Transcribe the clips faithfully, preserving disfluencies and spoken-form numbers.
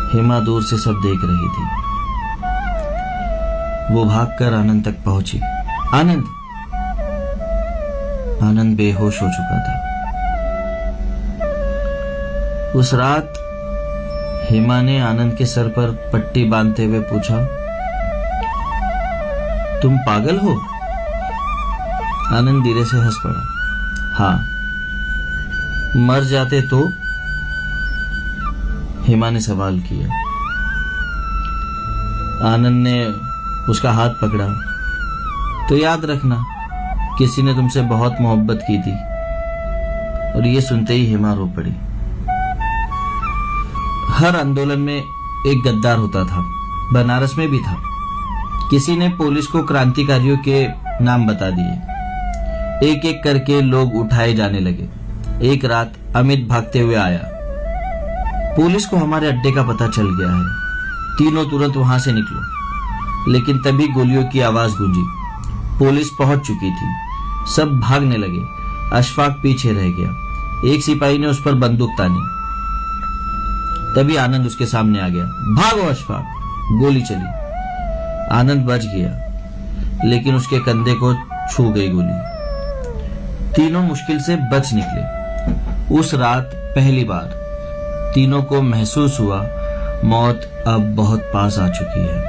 हेमा दूर से सब देख रही थी। वो भागकर आनंद तक पहुंची। आनंद आनंद बेहोश हो चुका था। उस रात हेमा ने आनंद के सर पर पट्टी बांधते हुए पूछा, तुम पागल हो? आनंद धीरे से हंस पड़ा। हाँ। मर जाते तो? हेमा ने सवाल किया। आनंद ने उसका हाथ पकड़ा। तो याद रखना, किसी ने तुमसे बहुत मोहब्बत की थी। और ये सुनते ही हेमा रो पड़ी। हर आंदोलन में एक गद्दार होता था, बनारस में भी था। किसी ने पुलिस को क्रांतिकारियों के नाम बता दिए। एक एक करके लोग उठाए जाने लगे। एक रात अमित भागते हुए आया। पुलिस को हमारे अड्डे का पता चल गया है, तीनों तुरंत वहां से निकलो। लेकिन तभी गोलियों की आवाज गूंजी। पुलिस पहुंच चुकी थी। सब भागने लगे। अशफाक पीछे रह गया। एक सिपाही ने उस पर बंदूक तानी। तभी आनंद उसके सामने आ गया। भागो अशफाक! गोली चली। आनंद बच गया, लेकिन उसके कंधे को छू गई गोली। तीनों मुश्किल से बच निकले। उस रात पहली बार तीनों को महसूस हुआ मौत अब बहुत पास आ चुकी है।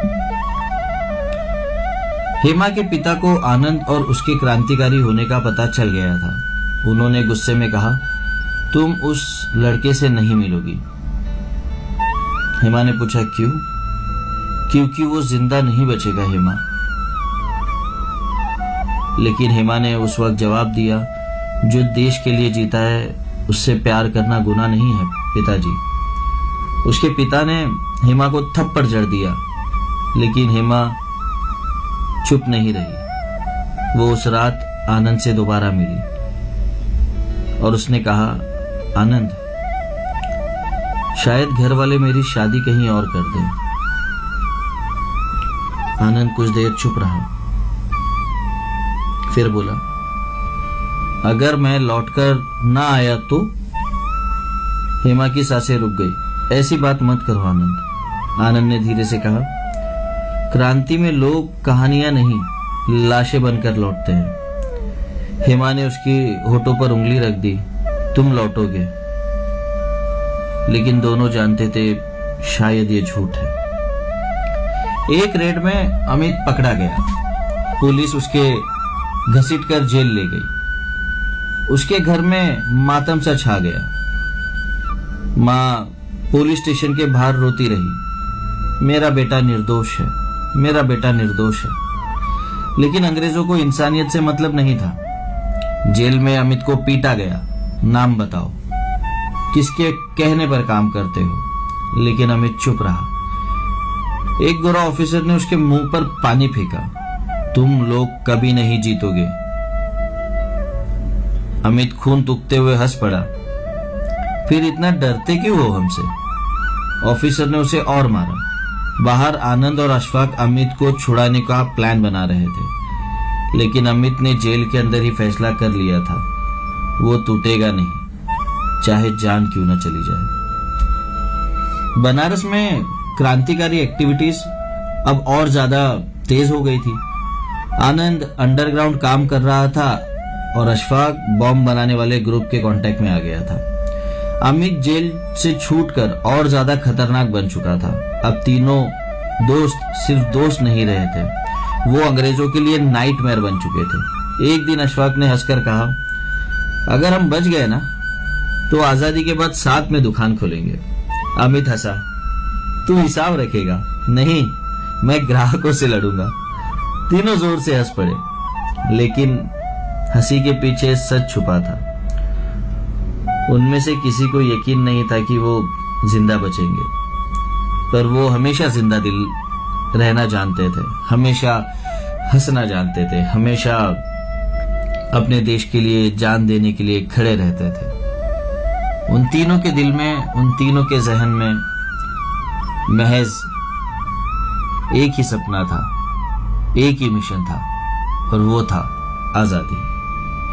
हेमा के पिता को आनंद और उसके क्रांतिकारी होने का पता चल गया था। उन्होंने गुस्से में कहा, तुम उस लड़के से नहीं मिलोगी। हेमा ने पूछा, क्यों? क्योंकि वो जिंदा नहीं बचेगा हेमा। लेकिन हेमा ने उस वक्त जवाब दिया, जो देश के लिए जीता है उससे प्यार करना गुनाह नहीं है पिताजी। उसके पिता ने हेमा को थप्पड़ जड़ दिया, लेकिन हेमा चुप नहीं रही। वो उस रात आनंद से दोबारा मिली और उसने कहा, आनंद, शायद घर वाले मेरी शादी कहीं और कर दें। आनंद कुछ देर चुप रहा, फिर बोला, अगर मैं लौटकर ना आया तो? हेमा की सांसें रुक गई। ऐसी बात मत करो आनंद। आनंद ने धीरे से कहा, क्रांति में लोग कहानियां नहीं, लाशें बनकर लौटते हैं। हेमा ने उसकी होठों पर उंगली रख दी। तुम लौटोगे। लेकिन दोनों जानते थे शायद ये झूठ है। एक रेड में अमित पकड़ा गया। पुलिस उसके घसीटकर जेल ले गई। उसके घर में मातम सा छा गया। माँ पुलिस स्टेशन के बाहर रोती रही, मेरा बेटा निर्दोष है, मेरा बेटा निर्दोष है। लेकिन अंग्रेजों को इंसानियत से मतलब नहीं था। जेल में अमित को पीटा गया। नाम बताओ, किसके कहने पर काम करते हो? लेकिन अमित चुप रहा। एक गोरा ऑफिसर ने उसके मुंह पर पानी फेंका, तुम लोग कभी नहीं जीतोगे। अमित खून थूकते हुए हंस पड़ा। फिर इतना डरते क्यों हो हमसे? ऑफिसर ने उसे और मारा। बाहर आनंद और अशफाक अमित को छुड़ाने का प्लान बना रहे थे, लेकिन अमित ने जेल के अंदर ही फैसला कर लिया था, वो टूटेगा नहीं, चाहे जान क्यों न चली जाए। बनारस में क्रांतिकारी एक्टिविटीज अब और ज्यादा तेज हो गई थी। आनंद अंडरग्राउंड काम कर रहा था और अशफाक बॉम्ब बनाने वाले ग्रुप के कांटेक्ट में आ गया था। अमित जेल से छूटकर और ज्यादा खतरनाक बन चुका था। अब तीनों दोस्त सिर्फ दोस्त नहीं रहे थे, वो अंग्रेजों के लिए नाइटमेयर बन चुके थे। एक दिन अशफाक ने हंसकर कहा, अगर हम बच गए ना तो आजादी के बाद साथ में दुकान खोलेंगे। अमित हंसा, तू हिसाब रखेगा? नहीं, मैं ग्राहकों से लड़ूंगा। तीनों जोर से हंस पड़े, लेकिन हंसी के पीछे सच छुपा था। उनमें से किसी को यकीन नहीं था कि वो जिंदा बचेंगे, पर वो हमेशा जिंदा दिल रहना जानते थे, हमेशा हंसना जानते थे, हमेशा अपने देश के लिए जान देने के लिए खड़े रहते थे। उन तीनों के दिल में, उन तीनों के जहन में महज एक ही सपना था, एक ही मिशन था, और वो था आजादी।